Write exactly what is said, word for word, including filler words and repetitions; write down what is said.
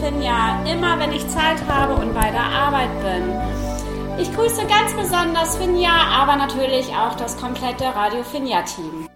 Finja, immer wenn ich Zeit habe und bei der Arbeit bin. Ich grüße ganz besonders Finja, aber natürlich auch das komplette Radio Finja Team.